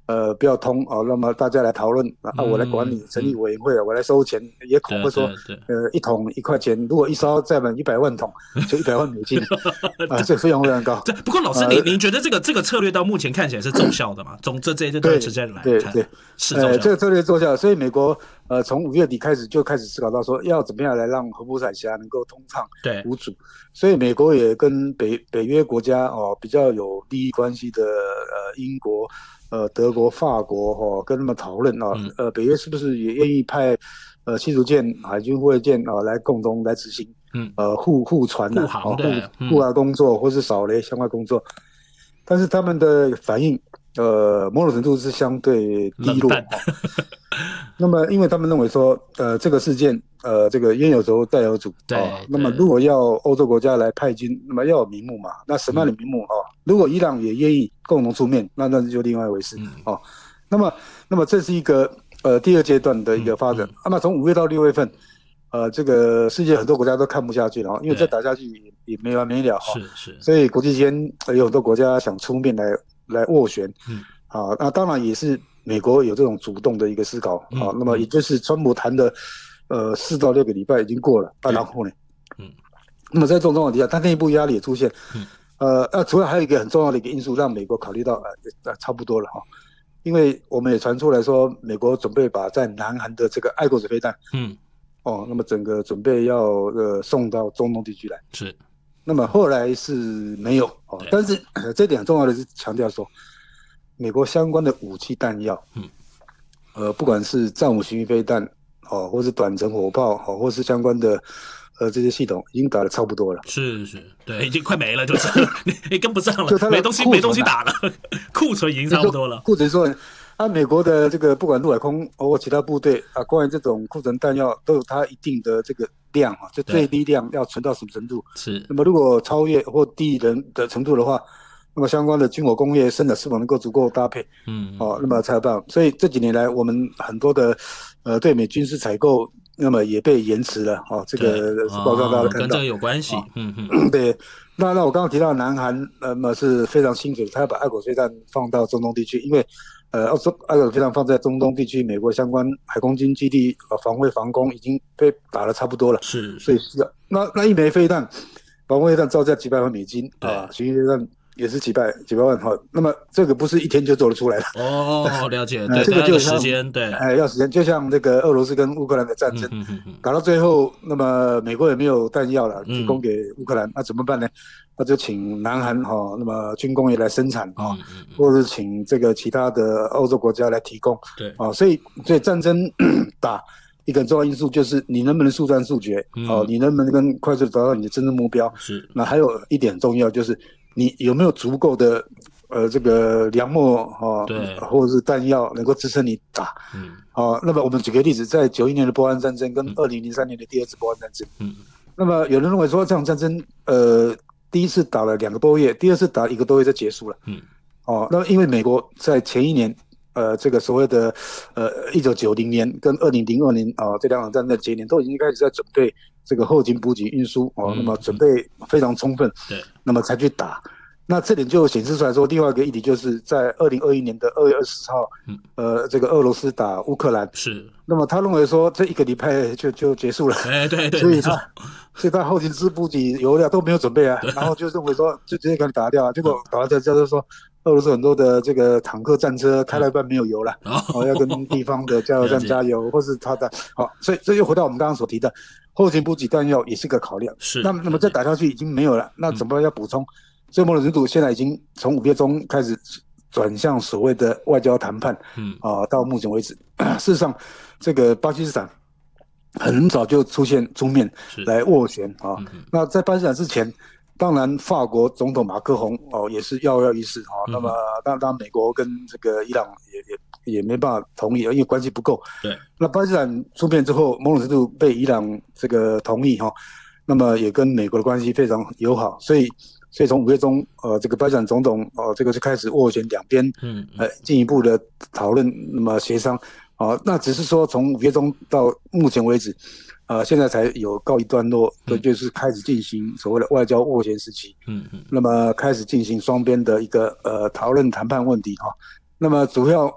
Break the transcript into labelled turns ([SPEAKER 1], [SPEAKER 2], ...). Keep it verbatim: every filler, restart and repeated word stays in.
[SPEAKER 1] 呃不要通啊，那么大家来讨论啊，我来管理，成立委员会，我来收钱，也恐吓说，呃，一桶一块钱，如果一烧再满一百万桶，就一百万美金啊，这非常非常高。
[SPEAKER 2] 不过老师，您您觉得这个这个策略到目前看起来是奏效的吗？从这这这段时间来看，
[SPEAKER 1] 对对，
[SPEAKER 2] 是奏效的。
[SPEAKER 1] 这个策略奏效，所以美国呃从五月底开始就开始思考到说，要怎么样来让荷伯海峡能够通畅无阻。所以美国也跟北北约国家哦比较有利益关系的呃英国。呃，德国、法国哈、哦、跟他们讨论啊，嗯、呃，北约是不是也愿意派呃驱逐舰、海军护卫舰啊来共同来执行，嗯，呃护护船啊、
[SPEAKER 2] 护航
[SPEAKER 1] 的护护航工作或是扫雷相关工作，但是他们的反应呃某种程度是相对低落。那么，因为他们认为说，呃，这个事件，呃，这个冤有头债有主，
[SPEAKER 2] 对、
[SPEAKER 1] 哦。那么，如果要欧洲国家来派军，那么要有名目嘛？那什么样的名目啊、嗯哦？如果伊朗也愿意共同出面，那那就另外一回事、嗯、哦。那么，那么这是一个呃第二阶段的一个发展。嗯嗯、那么从五月到六月份，呃，这个世界很多国家都看不下去了，因为再打下去也也没完没了哈。是是。所以国际间有很多国家想出面来来斡旋。嗯。啊，那当然也是。美国有这种主动的一个思考、嗯、啊，那么也就是川普谈的，呃，四到六个礼拜已经过了啊，然后呢，嗯，那么在这种状况底下，他内部压力也出现，嗯，呃，那、啊、除了还有一个很重要的一个因素，让美国考虑到，呃，差不多了哈，因为我们也传出来说，美国准备把在南韩的这个爱国者飞弹，嗯，哦，那么整个准备要呃送到中东地区来，是，那么后来是没有哦，但是、呃、这点很重要的是强调说。美国相关的武器弹药，嗯，呃，不管是战斧巡弋飞弹，哦，或是短程火炮，哦，或是相关的，呃，这些系统已经打得差不多了。
[SPEAKER 2] 是是，对，已经快没了，就是你跟不上了，没东西没东西打了，库存已经差不多了。
[SPEAKER 1] 库存说，啊，美国的这个不管陆海空或其他部队啊，关于这种库存弹药都有它一定的这个量啊，就最低量要存到什么程度？是。那么如果超越或低人的程度的话。那么相关的军火工业生产是否能够足够搭配？嗯，哦，那么才有办法。所以这几年来，我们很多的呃对美军事采购，那么也被延迟了。哦，这个报告大家看到，
[SPEAKER 2] 跟这个有关系。嗯
[SPEAKER 1] 嗯，对。那那我刚刚提到南韩，那么是非常清楚，他要把爱国飞弹放到中东地区，因为呃，澳洲爱国飞弹放在中东地区，美国相关海空军基地呃防卫防空已经被打得差不多了。是，所以需要那那一枚飞弹，防卫飞弹造价几百万美金啊，巡弋飞弹。也是几百几百万哈，那么这个不是一天就做得出来的
[SPEAKER 2] 哦，了解，对，
[SPEAKER 1] 呃、这个就
[SPEAKER 2] 时间，对，
[SPEAKER 1] 哎，要时间，就像这个俄罗斯跟乌克兰的战争，嗯嗯嗯、搞到最后，那么美国也没有弹药了，提供给乌克兰，那、嗯啊、怎么办呢？那就请南韩哈、哦，那么军工业来生产哈、哦嗯嗯，或者是请这个其他的欧洲国家来提供，对，啊、哦，所以所以战争打一个很重要因素就是你能不能速战速决，嗯、哦，你能不能跟快速找到你的真正目标？是，那还有一点很重要就是。你有没有足够的呃这个粮秣哈，对，或者是弹药能够支撑你打？嗯，好、啊，那么我们举个例子，在九一年的波湾战争跟二零零三年的第二次波湾战争，嗯，那么有人认为说这场战争呃第一次打了两个多月，第二次打一个多月就结束了，嗯，哦、啊，那因为美国在前一年呃这个所谓的呃一九九零年跟二零零二年啊这两场战争的前年都已经开始在准备。这个后勤补给运输哦，那么准备非常充分，对，那么才去打。那这点就显示出来说，另外一个议题就是在二零二一年的二月二十号，嗯，呃，这个俄罗斯打乌克兰，是。那么他认为说这一个礼拜就就结束了，
[SPEAKER 2] 哎，对对，
[SPEAKER 1] 所以他所以他后勤支补给油料都没有准备啊，然后就认为说就直接给你打掉啊，结果打到这就是说。俄罗斯很多的这个坦克战车开了一半没有油了，哦，要跟地方的加油站加油，或是他的好，所以这又回到我们刚刚所提的后勤补给弹药也是个考量。是，那那么再打下去已经没有了，那怎么办？要补充？所以某种程度现在已经从五月中开始转向所谓的外交谈判，嗯啊、呃，到目前为止，事实上这个巴基斯坦很早就出现出面来斡旋啊、嗯。那在巴基斯坦之前。当然，法国总统马克宏哦也是跃跃欲试啊。那么，当当然美国跟这个伊朗也也也没办法同意，因为关系不够。对。那巴基斯坦出面之后，某种程度被伊朗这个同意哈，那么也跟美国的关系非常友好，所以所以从五月中，呃，这个巴基斯坦总统哦、呃，这个就开始斡旋两边，嗯，呃，进一步的讨论，那么协商啊、呃，那只是说从五月中到目前为止。呃，现在才有告一段落，这、嗯、就是开始进行所谓的外交斡旋时期。嗯嗯。那么开始进行双边的一个呃讨论谈判问题哈。那么主要